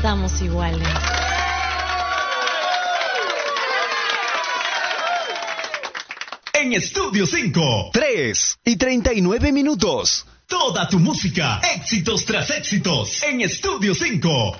pensamos iguales. En Estudio 5, 3:39. toda tu música, éxitos tras éxitos, en Estudio 5.